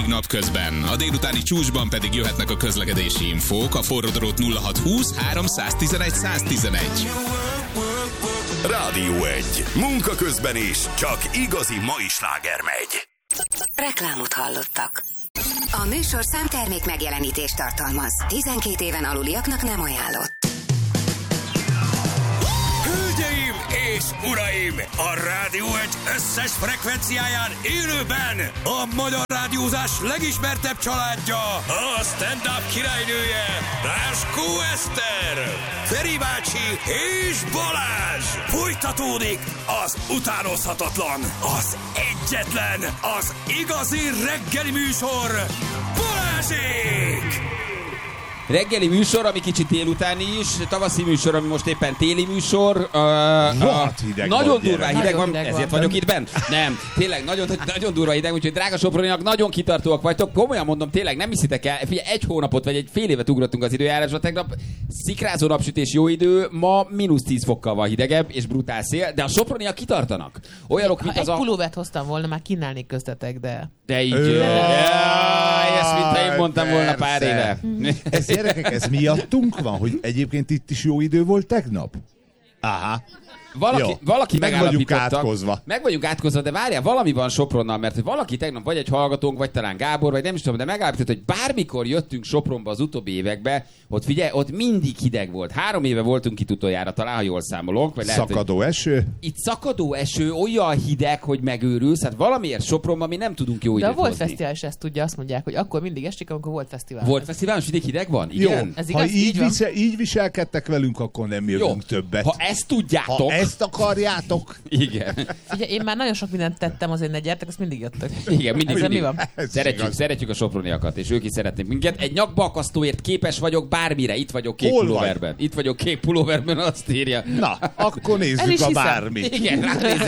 Napközben. A délutáni csúcsban pedig jöhetnek a közlekedési infók, a forródrót 0620 311 111. Rádió 1. Munka közben is csak igazi mai sláger megy. Reklámot hallottak. A műsorszám termék megjelenítést tartalmaz. 12 éven aluliaknak nem ajánlott. Hölgyeim és uraim! A Rádió 1 összes frekvenciáján élőben a magyar rádiózás legismertebb családja, a stand-up királynője, Ráskó Eszter, Feri bácsi és Balázs! Folytatódik az utánozhatatlan, az egyetlen, az igazi reggeli műsor, Balázsék! Reggeli műsor, ami kicsit délutáni is, tavaszi műsor, ami most éppen téli műsor. Hideg nagyon van, durvá hideg van, hideg ezért van. vagyok itt bent? Nem, tényleg nagyon durvá hideg, úgyhogy drága Soproniak, nagyon kitartóak vagytok. Komolyan mondom, tényleg nem hiszitek el, figyelj, egy hónapot vagy egy fél évet ugrottunk az időjárásba, tegnap szikrázó napsütés, jó idő, ma -10 fokkal van hidegebb és brutál szél, de a Soproniak kitartanak. Olyanok, mint Ha az egy a... pulóvert hoztam volna, már kínálnék köztetek, de... De így... Ezt mint én mondtam volna pár éve. Ez gyerekek, ez miattunk van, hogy egyébként itt is jó idő volt tegnap? Aha. Valaki meg vagyunk megállapította. átkozva. Meg vagyunk átkozva, de várjál, valami van Sopronnal, mert hogy valaki tegnap, vagy egy hallgatónk, vagy talán Gábor, vagy nem is tudom, de megállapította, hogy bármikor jöttünk Sopronba az utóbbi évekbe, ott figyelj, ott mindig hideg volt. 3 éve voltunk itt utoljára, talán, ha jól számolunk. Vagy lehet, Szakadó eső? itt szakadó eső, olyan hideg, hogy megőrülsz. Hát valamiért Sopronban mi nem tudunk jó De időt a Volt hozni. Fesztivál is ezt tudja, azt mondják, hogy akkor mindig esik, amikor volt fesztivál. Volt fesztivál, és mindig hideg van? Jó, Igen? Ez ha igaz? Így van. így viselkedtek velünk, akkor nem jövünk többet. Ha ezt tudjátok... Ha ezt akarjátok... Igen. Ugye én már nagyon sok mindent tettem, azért ne gyertek, azt mindig jöttök. Igen, mindig. Ezzel mi van? Szeretjük a soproniakat, és ők is szeretnék minket. Egy nyakbaakasztóért képes vagyok bármire. Itt vagyok kék Hol pulóverben. vagy? Itt vagyok kék pulóverben, azt írja. Na, akkor El is nézzük a hiszem. bármit. Igen,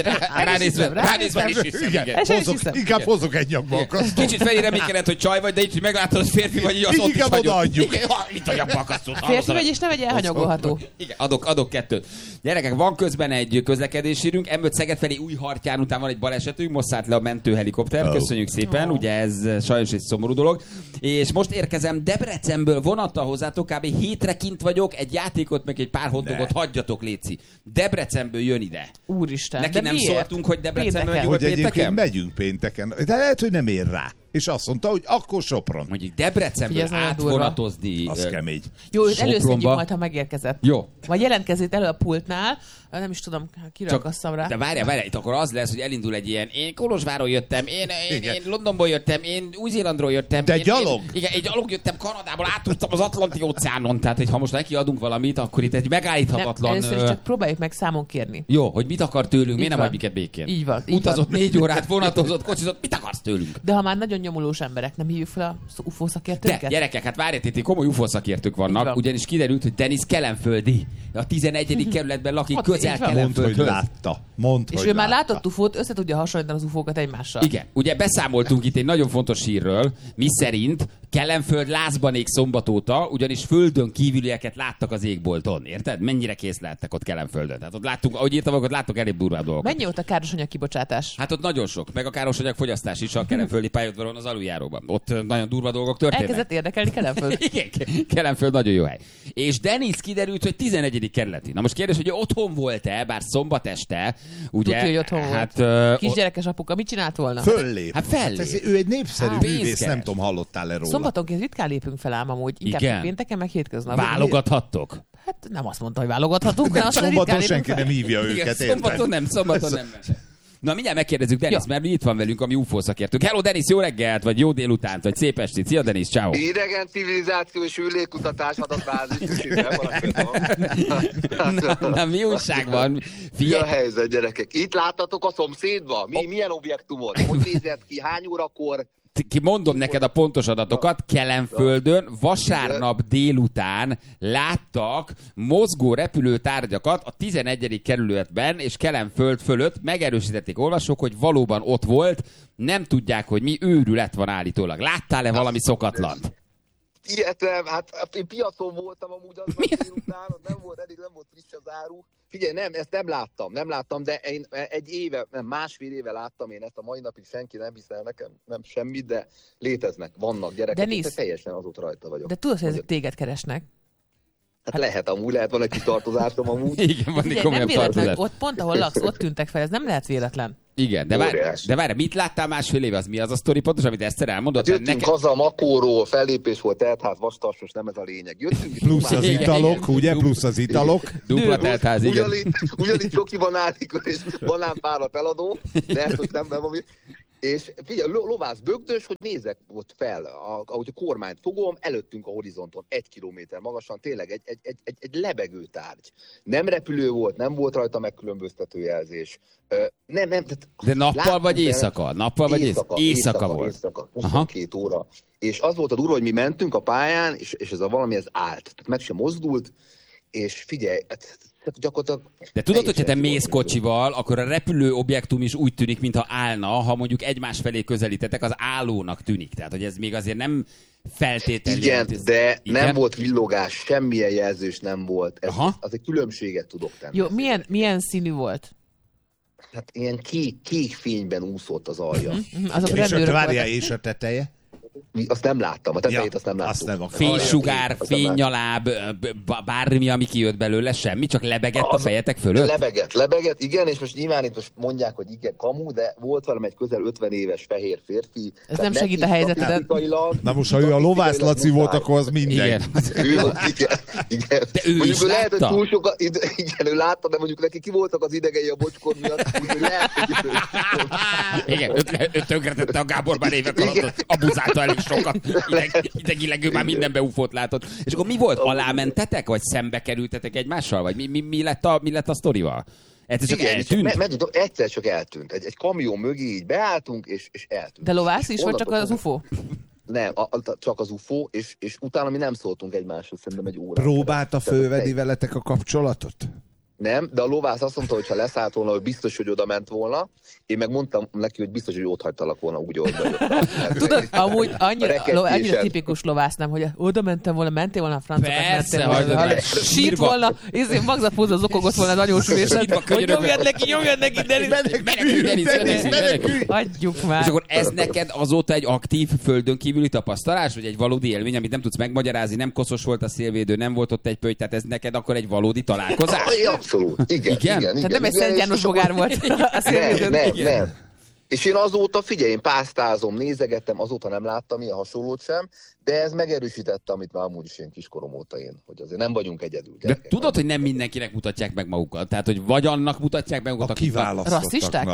ránézve is hiszem, igen. El is hiszem. Inkább hozok egy nyakbaakasztót. Kicsit felé reménykedett, hogy csaj vagy, de itt, hogy meglátod, hogy férfi vagy, így azt Így ott is inkább vagyok. odaadjuk. Igen, itt a nyakbaakasztót. Férfi vagy, és nem egy elhanyagolható. Igen, adok 2. Gyerekek, van közben egy közlekedésírünk. M5 Szeged felé Újhartyán után van egy balesetünk, most szállt le a mentőhelikopter. Köszönjük szépen, ugye ez sajnos egy szomorú dolog. És most érkezem Debrecenből vonattal hozzátok, kb. 7-re kint vagyok, egy játékot, meg egy pár hotdogot hagyjatok, léci. Debrecenből jön ide. Úristen, Neki de nem miért? szóltunk, hogy Debrecenből Pénteken. jól Hogy egyébként pénteken? megyünk pénteken. De lehet, hogy nem ér rá. És azt mondta, hogy akkor Sopron. Mondjuk Debrecenből Figyelj, ez nagyon átvonatozni. Az kemény. Jó, őt először Sopronba. majd, ha megérkezett. Jó. Vagy jelentkezett elő a pultnál, nem is tudom, kirakasszam rá. De várjál, itt akkor az lesz, hogy elindul egy ilyen, én Kolozsvárról jöttem, én Londonból jöttem, én Új-Zélandról jöttem. De én, gyalog? Igen, egy gyalog jöttem Kanadából, átúztam az Atlanti-óceánon. Tehát, hogy ha most neki adunk valamit, akkor itt egy megállíthatatlan... Nem, először is csak próbáljuk meg számon kérni. Jó, hogy mit akar tőlünk, miért nem van. hagy minket békén? Így van. Utazott 4 órát, vonatozott, kocsizott, mit akarsz tőlünk? De ha már nagyon nyomulós emberek, nem hívjuk fel a UFO De szakértőket? gyerekek, hát várjátok, itt komoly UFO szakértők Így vannak, van. ugyanis kiderült, hogy Denis Kelenföldi, a 11. kerületben lakik, Ott közel így van. Mondd, hogy Kelenföldhöz. látta. Mondd, És hogy ő már látta. látott UFO-t, össze tudja hasonlítani az UFO-kat egymással. Igen, ugye beszámoltunk itt egy nagyon fontos hírről, mi szerint Kelenföld lázban ég szombat óta, ugyanis földön kívülieket láttak az égbolton, érted? Mennyire kész lehettek ott Kelenföldön. Tehát ott láttunk, ahogy írtam, ott láttok elég durvább dolgokat. Mennyi volt a károsanyag kibocsátás? Hát ott nagyon sok, meg a károsanyag fogyasztás is a kelenföldi pályaudvaron az aluljáróban. Ott nagyon durva dolgok történnek. Elkezdett érdekelni Kelenföld. Igen, Kelenföld nagyon jó hely. És Denis kiderült, hogy 11. kerületi. Na most kérdés, hogy otthon volt-e, bár szombat este, ugye? Tudja, hogy otthon hát, volt. Kisgyerekes apuka, mit csinált volna? Föllép. Hát fellép. ő egy népszerű Pénzt művész, keres. nem tudom, hallottál-e róla. Szombatonként ritkán lépünk fel ám amúgy, inkább Igen. pénteken, meg hétköznap. válogathattok. Hát nem azt mondta, hogy válogathatunk, de azt mondta, Szombaton ritkán lépünk senki fel. nem hívja Igen, őket, szombaton érted? nem. Na, mindjárt megkérdezzük Denis, Ja. mert itt van velünk a mi UFO szakértőnk. Hello, Denis, jó reggelt, vagy jó délutánt, vagy szép estét. Szia, Denis, ciao. Idegen civilizáció és űrlégkutatás adatbázis. Na, mi újság van? Mi a Figyelj, helyzet, gyerekek? Itt láttatok a szomszédba? Milyen objektumot? Hogy nézett ki? Hány órakor? mondom neked a pontos adatokat. Kelenföldön vasárnap délután láttak mozgó repülőtárgyakat a 11. kerületben és Kelenföld fölött. Megerősítették olvasók, hogy valóban ott volt. Nem tudják, hogy mi őrület van állítólag. Láttál-e valami szokatlant? Illetve, hát én piacon voltam amúgy az után, nem volt friss az áru. Figyelj, ezt nem láttam, de én másfél éve láttam én ezt, a mai napig senki nem hiszel nekem, nem semmit, de léteznek, vannak gyerekek, de teljesen azóta rajta vagyok. De tudod, hogy ezek téged keresnek? Hát lehet amúgy, van egy kis tartozásom amúgy. Igen, van egy komolyabb tartozás. Ott pont, ahol laksz, ott tűntek fel, ez nem lehet véletlen. Igen, de várj, mit láttál másfél éve? Az mi az a sztori pontos, amit Eszter elmondott? Hát jöttünk haza a Makóról, fellépés volt, teltház, vastarsos, nem ez a lényeg. Jöttünk, plusz az italok, ugye? Plusz az italok. Dupla teltház, igen. Ugyanígy csokiban állik, és banánpárat eladó, de ezt most nem ami. És figyelj, lovász bögdös, hogy nézek ott fel, ahogy a kormányt fogom, előttünk a horizonton 1 kilométer magasan, tényleg egy lebegő tárgy. Nem repülő volt, nem volt rajta megkülönböztető jelzés. Nem, tehát de nappal vagy éjszaka? Nappal vagy éjszaka volt. Éjszaka, 22 óra. És az volt a durva, hogy mi mentünk a pályán, és ez a valami ez állt. Tehát meg sem mozdult, és figyelj, gyakorlatilag... De tudod, hogyha te mész kocsival, akkor a repülő objektum is úgy tűnik, mintha állna, ha mondjuk egymás felé közelítetek, az állónak tűnik. Tehát, hogy ez még azért nem feltétlenül... Igen, de nem volt villogás, semmilyen jelzős nem volt. Az egy különbséget tudok tenni. Jó, milyen színű volt? Hát ilyen kék fényben úszott az alja. És a teteje? Azt nem láttam, a tetejét azt nem láttam. Fénysugár, fénynyaláb, bármi, ami kijött belőle, semmi, csak lebegett a fejetek fölött? Lebegett, igen, és most nyilván itt most mondják, hogy igen, kamu, de volt valami egy közel 50 éves fehér férfi. Ez nem segít a helyzetedet. Na most, ha ő a Lovász Laci volt, akkor az minden. Igen. De ő mondjuk is lehet, látta? hogy túl sokat, igen, ő látta, de mondjuk neki ki voltak az idegei a bocskor miatt, úgyhogy lehet, hogy igen, ő tönkretette a Gábor már évek alatt, abuzálta elég sokat, idegileg ő már mindenbe ufót látott. És akkor mi volt? Alámentetek, vagy szembe kerültetek egymással? Vagy mi lett a sztorival? Egyszer csak eltűnt? Egyszer csak eltűnt. Egy kamion mögé így beálltunk, és eltűnt. De lovász is, vagy csak az UFO? Nem, csak az UFO, és utána mi nem szóltunk egymáshoz, szerintem egy órát. Próbálta fölvenni veletek a kapcsolatot? Nem, de a lovász azt mondta, hogy ha leszállt volna, hogy biztos, hogy oda ment volna. Én meg mondtam neki, hogy biztos, hogy ott hagytalak volna, úgy oldva. Tudod, amúgy annyira tipikus lovász, nem, hogy oda mentem volna, mentél volna a francokat, mentél volna. Sírt volna, magzapózza zokogott volna az anyósülésen, hogy nyomjad neki, Denis. Hagyjuk már. És akkor ez neked azóta egy aktív földön kívüli tapasztalás, vagy egy valódi élmény, amit nem tudsz megmagyarázni, nem koszos volt a szélvédő, nem volt ott egy pötty, tehát ez neked akkor egy valódi találkozás? Abszolút, igen. Tehát nem egy Szent János bogár volt a szélvédőn. Nem. És én azóta, figyelj, én pásztázom, nézegettem, azóta nem láttam ilyen hasonlót sem, de ez megerősítette, amit már amúgy is én kiskorom óta hogy azért nem vagyunk egyedül. De tudod, hogy nem mindenkinek mutatják meg magukat? Tehát, hogy vagy annak mutatják meg magukat, rasszisták?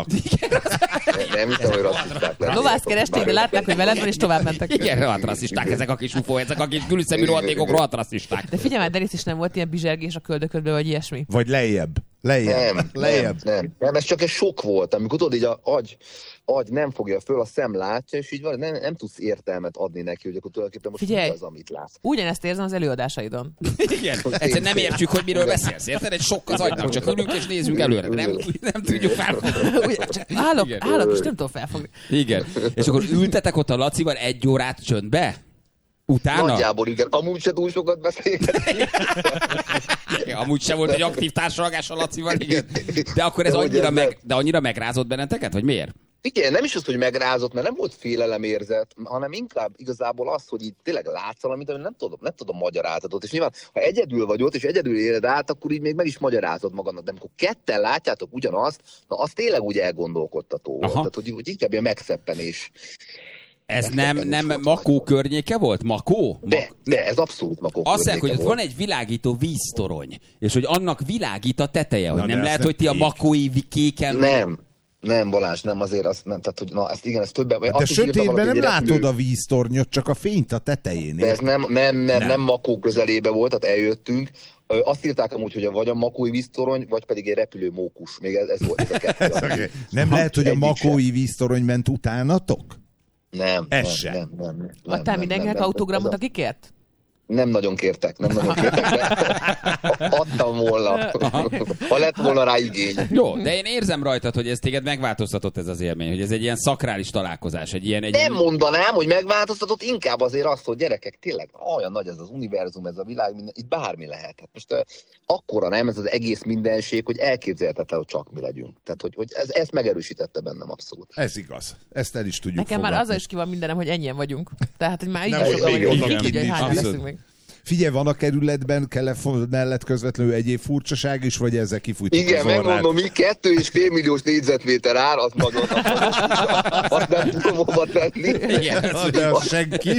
Nem hiszem, hogy rasszisták. Lovász keresték, de látták, hogy veled van, és tovább mentek. Igen, rohadt rasszisták, ezek a kis ufó, ezek a kis külszemű rohadékok, rohadt rasszisták. De figyelj már, Denis, is nem volt ilyen bizsergés a köldöködbe, vagy ilyesmi? Vagy lejjebb. Nem, ez csak egy sok volt, amikor tudod, így a agy nem fogja föl, a szem látja, és így van, nem tudsz értelmet adni neki, hogy akkor tulajdonképpen most mi az, amit látsz. Ugyanezt érzem az előadásaidon. Igen, egyszerűen nem értjük, hogy miről beszélsz, érted? Egy sok az agynak, csak ülünk és nézzünk előre. Nem tudjuk felfogni. Állok, és nem tudom felfogni. Igen, és akkor ültetek ott a Lacival 1 órát csöndbe? Utána? Nagyjából igen, amúgy se túl sokat beszélgetek. Amúgy se volt egy aktív társalgás a Lacival, igen. De akkor ez annyira megrázott benneteket, vagy miért? Igen, nem is az, hogy megrázott, mert nem volt félelemérzet, hanem inkább igazából az, hogy így tényleg látsz valamit, nem tudom magyarázatot. És nyilván, ha egyedül vagy ott, és egyedül éled át, akkor így még meg is magyarázod magadnak. De amikor ketten látjátok ugyanazt, na az tényleg úgy elgondolkodtató volt. Tehát, hogy inkább ilyen megszeppenés. Ez nem Makó környéke volt? Makó? De ez abszolút Makó környéke. Azt mondják, hogy ott van egy világító víztorony, és hogy annak világít a teteje, hogy nem lehet, hogy ti a makói kéken... Nem, Balázs, nem, azért azt nem, tehát, hogy na, ezt igen, ez többen... De sötétben nem látod a víztornyot, csak a fényt a tetején. De ez nem Makó közelébe volt, tehát eljöttünk. Azt írták amúgy, hogy vagy a makói víztorony, vagy pedig egy repülő mókus. Még ez volt ez a kettő. Okay. Nem lehet, hogy a makói víztorony ment utánatok? Nem. Adtál mindenkinek autogramot, aki kért? Nem nagyon kértek, de adtam volna, ha lett volna rá igény. Jó, de én érzem rajtad, hogy ez téged megváltoztatott ez az élmény, hogy ez egy ilyen szakrális találkozás. Nem mondanám, hogy megváltoztatott, inkább azért azt, hogy gyerekek, tényleg olyan nagy ez az univerzum, ez a világ, itt bármi lehet. Hát most akkora nem ez az egész mindenség, hogy elképzelhetetlen, hogy csak mi legyünk. Tehát, hogy ezt megerősítette bennem abszolút. Ez igaz. Ezt el is tudjuk nekem fogadni. Már azzal is ki van mindenem, hogy ennyien vagyunk. Tehát, hogy már így nem, is sokan vagyunk, még így, hogy hányan leszünk még. Figyelj, van a kerületben mellett közvetlenül egyéb furcsaság is, vagy ezzel kifújtuk igen, az orrát? megmondom, mi 2,5 milliós négyzetméter ár, az nagyon azt nem tudom hova tenni. Igen, de az senki.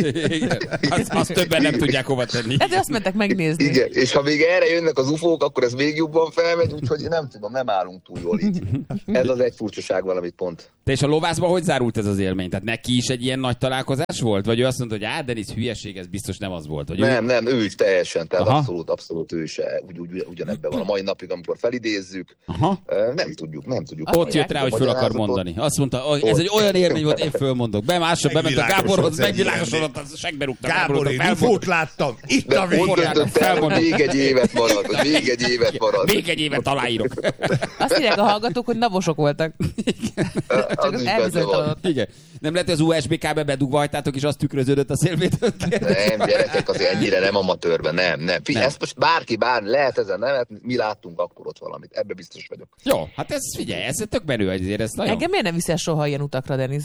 Azt többen nem tudják hova tenni. De azt mentek megnézni. Igen, és ha még erre jönnek az ufók, akkor ez még jobban felmegy, úgyhogy nem tudom, nem állunk túl jól így. Ez az egy furcsaság valamit pont. Te és a lovászban hogy zárult ez az élmény? Tehát neki is egy ilyen nagy találkozás volt? Vagy ő azt mondta, hogy Denis, hülyeség, ez biztos nem az volt? Vagy nem, ő is teljesen, tehát abszolút ő is ugyanebben van a mai napig, amikor felidézzük. Nem tudjuk. Ott jött rá, hogy föl akar mondani. Azt mondta, ez egy olyan élmény volt, én fölmondok. Bement a Gáborhoz, megvilágosodott, a segbe rúgta. Gábor, én ufót láttam. Itt a végén. Még egy évet marad. Még egy évet aláírok. Azt írják a hallgatók, hogy navosok voltak. Csak az elbizonytalanodott. Igen. Nem lehet, hogy az USB kábel bedugva hagytátok, és azt tükröződött a szélvédőként? Nem, gyerekek, azért ennyire nem amatőrben, nem. Ezt most bárki lehet ezen nevet, mi láttunk akkor ott valamit, ebbe biztos vagyok. Jó, hát ez figyelj, ez tök menő azért, ez nagyon... Engem miért nem viszel soha ilyen utakra, Denis?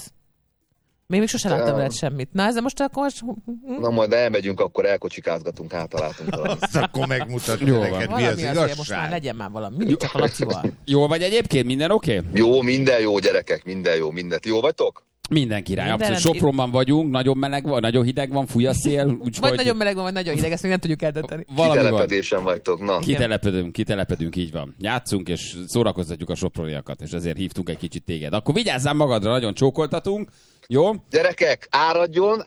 Még sose láttam veled semmit. Na, ez most akkor... Na majd elmegyünk, akkor elkocsikázgatunk, találtunk valamit. Akkor megmutatja neked, mi az igazság. Most már legyen már valami. Mindig csak a Lacival. Jól vagy egyébként? Minden oké? Jó, minden jó, gyerekek, minden jó, mindent. Jó vagytok? Minden király, abszolút. Sopronban vagyunk, nagyon meleg van, nagyon hideg van, fúj a szél. Vagy nagyon meleg van, vagy nagyon hideg, ezt még nem tudjuk eldönteni. Kitelepedésen vagytok, na. Kitelepedünk, így van. Játszunk és szórakoztatjuk a soproniakat, és ezért hívtunk egy kicsit téged. Akkor vigyázzál magadra, nagyon csókoltatunk. Jó? Gyerekek, áradjon!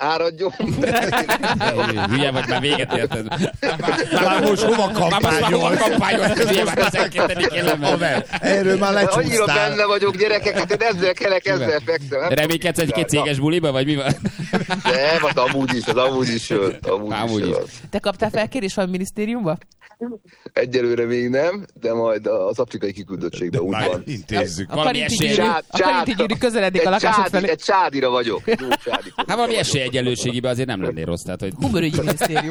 Hülye vagy, már véget érted. Már most hova kampányol? Erről már lecsúsztál. Annyira benne vagyok, gyerekek, hát én ezzel kelek, ezzel fekszem. Reménykedsz egy-két céges buliba, vagy mi van? Nem, hát amúgy is jön. Te kaptál felkérés valami minisztériumba? Egyelőre még nem, de majd az afrikai kiküldöttségben úgy van. Intézzük. A Karinti Gyűrű közeledik a lakásod felé. Egy csádira vagyok. Hát valami esélyegyenlőségiben azért nem lennél rossz. Tehát, hogy... Humorügyi minisztérium.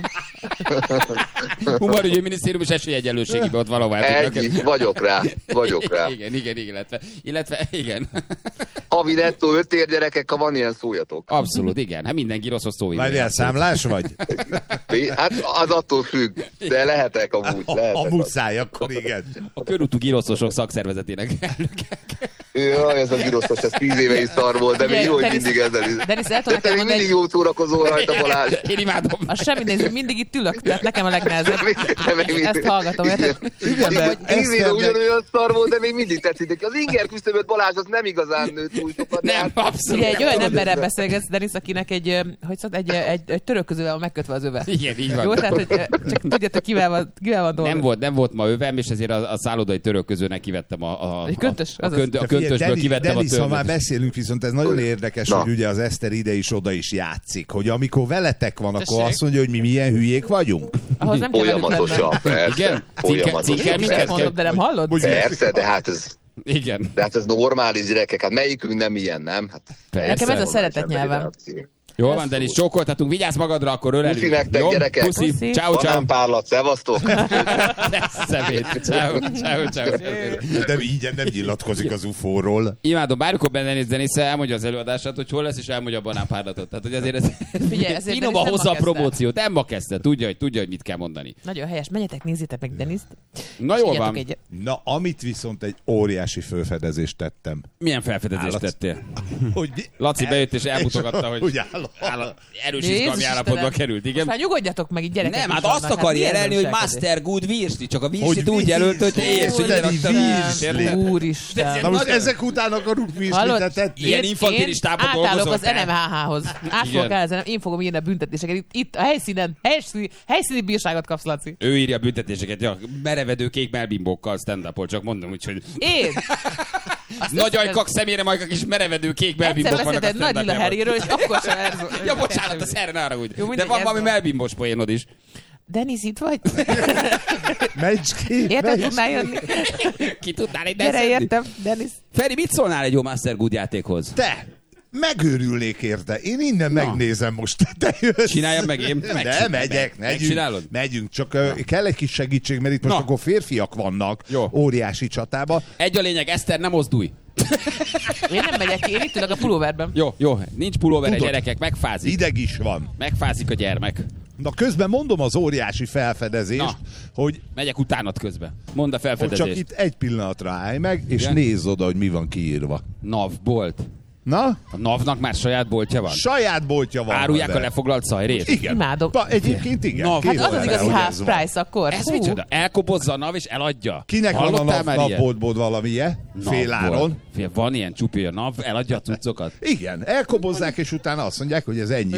Humorügyi minisztérium és esélyegyenlőségiben ott valahol. Vagyok rá. Igen, illetve igen. Havi nettó 5 ér, gyerekek, ha van ilyen, szóljatok. Abszolút, igen. Hát mindenki rossz szó. Várjál, számlás vagy? Hát az attól függ, de lehetek amúgy. A muszáj, akkor igen. A körútú giroszosok szakszervezetének elnöke. Jaj, ez a giroszos, ez 10 éve is szar volt, de még jó, hogy mindig ezzel is. De te még mindig jó szórakozol rajta, Balázs. Én imádom. Az semmi néző, mindig itt ülök, tehát nekem a legnehezebb. Ezt hallgatom. Igen, 10 éve ugyanolyan szar volt, de még mindig tetszik. Az inger küszöböt, Balázs, az nem igazán nőtt túl sokat. Nem, abszolút. Ugye egy olyan emberrel beszélgetsz, Denis, akinek egy törölközővel van megkötve az öve. Igen, így van. Jó, tehát hogy csak tudjátok, kivel van dolga. Nem volt ma övem, és ezért a szállodai törölközőnek kivettem a köntösből kivettem a törvet. Ha már beszélünk, viszont ez nagyon érdekes, hogy ugye az Eszter ide is oda is játszik, hogy amikor veletek van, akkor azt mondja, hogy mi milyen hülyék vagyunk. Ahhoz nem folyamatosan, persze. Folyamatosan. De nem hallod? Persze, de hát ez... Igen. De hát ez normális, gyerekek, hát melyikünk nem ilyen, nem? Hát nekem ez a szeretett nyelvem. Jól van, Denis, csókoltatunk. Vigyázz magadra, akkor ölelünk. Puszi nektek, gyerekek. Puszi. Ciao. Banánpárlat, szevasztok. Ciao. De így nem nyilatkozik az UFO-ról. Imádom, bármikor benne Denis elmondja az előadását, hogy hol lesz, és elmondja a banánpárlatot. Tehát, hogy azért finoman hozza a promóciót. Nem ma kezdte. Tudja, hogy mit kell mondani. Nagyon helyes. Menjetek, nézzétek meg Denist. Na jól van. Na, amit viszont egy óriási felfedezést tettem. Milyen felfedezést tettél? Laci bejött és elmutogatta, hogy erős izgalmi állapotba került, igen. Most már nyugodjatok meg, így gyerekek. Nem, hát azt akarja jelelni, hogy Master Good Virsli, csak a Virslit úgy jelölt, hogy érsz, hogy Virsli. Úristen. Na most ezek után akarunk Virslit tetni. Ilyen infantilis tápot dolgozol. Átállok az NMHH-hoz. Át fogok állni, én fogom írni a büntetéseket. Itt a helyszíni bírságot kapsz, Laci. Ő írja a büntetéseket, merevedő kék melbimbókkal stand-up-ol, csak mondom, úgyhogy... Én? Nagy ajkak, szemére majkak és merevedő kék melbimbok vannak. Egyszer beszélted Nagy Lila Harryről, és akkor sem erről. Ja, bocsánat, az erre ne arra úgy. De van valami melbimbos poénod is. Denis, itt vagy? Menj ki! Érted, tudnál jönni? Ki tudnál egy Gyere, értem, Denis. Feri, mit szólnál egy jó Master Good játékhoz? Te! Megőrülnék érte. Én innen megnézem most. Te jössz. Csináljam meg én? De megyek. Megyünk. Csak kell egy kis segítség, mert itt most akkor férfiak vannak. Jó. Óriási csatába. Egy a lényeg, Eszter, nem mozdulj. Én nem megyek ki, én itt ülök a pulóverben. Jó, nincs pulóver, gyerekek, megfázik. Ideg is van. Megfázik a gyermek. Na közben mondom az óriási felfedezést, hogy... Megyek utánad közben. Mondd a felfedezést. Csak itt egy pillanatra állj meg, és nézz oda, hogy mi van kiírva. NAV bolt. Na? A NAV-nak már saját boltja van? Saját boltja van. Árulják a lefoglalt szajrét? Igen. Imádom. Egyébként igen. NAV. Hát az az igazi half price akkor. Ez micsoda? Elkobozza a NAV és eladja? Kinek van a NAV-boltból valamilyen? Féláron? Van ilyen csupi, a NAV eladja a cuccokat? Igen, elkobozzák, és utána azt mondják, hogy ez ennyi